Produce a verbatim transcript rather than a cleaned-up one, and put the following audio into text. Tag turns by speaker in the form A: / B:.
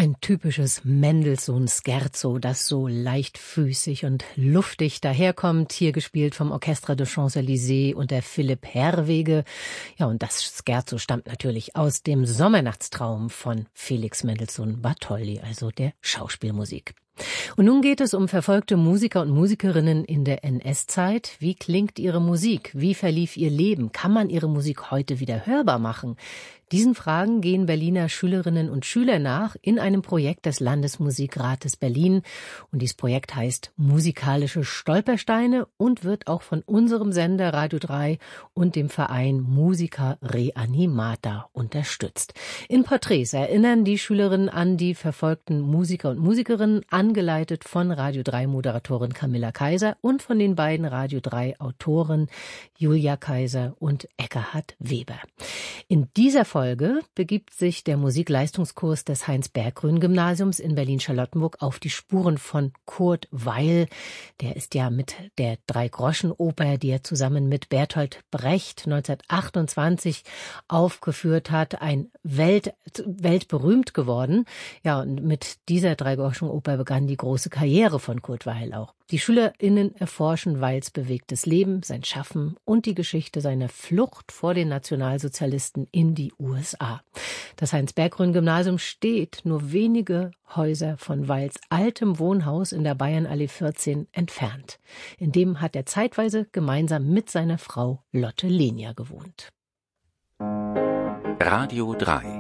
A: Ein typisches Mendelssohn-Scherzo, das so leichtfüßig und luftig daherkommt, hier gespielt vom Orchestre de Champs-Élysées und der Philipp Herwege. Ja, und das Scherzo stammt natürlich aus dem Sommernachtstraum von Felix Mendelssohn Bartholdy, also der Schauspielmusik. Und nun geht es um verfolgte Musiker und Musikerinnen in der N S-Zeit. Wie klingt ihre Musik? Wie verlief ihr Leben? Kann man ihre Musik heute wieder hörbar machen? Diesen Fragen gehen Berliner Schülerinnen und Schüler nach in einem Projekt des Landesmusikrates Berlin. Und dieses Projekt heißt Musikalische Stolpersteine und wird auch von unserem Sender Radio drei und dem Verein Musica Reanimata unterstützt. In Porträts erinnern die Schülerinnen an die verfolgten Musiker und Musikerinnen, angeleitet von Radio drei Moderatorin Camilla Kaiser und von den beiden Radio drei Autoren Julia Kaiser und Eckhard Weber. In dieser Folge begibt sich der Musikleistungskurs des Heinz-Berggruen-Gymnasiums in Berlin-Charlottenburg auf die Spuren von Kurt Weill. Der ist ja mit der Drei-Groschen-Oper, die er zusammen mit Bertolt Brecht neunzehnhundertachtundzwanzig aufgeführt hat, ein Welt, weltberühmt geworden. Ja, und mit dieser Drei-Groschen-Oper begann die große Karriere von Kurt Weill auch. Die SchülerInnen erforschen Weills bewegtes Leben, sein Schaffen und die Geschichte seiner Flucht vor den Nationalsozialisten in die U S A. Das Heinz-Berggruen-Gymnasium steht nur wenige Häuser von Weills altem Wohnhaus in der Bayernallee vierzehn entfernt. In dem hat er zeitweise gemeinsam mit seiner Frau Lotte Lenia gewohnt.
B: Radio drei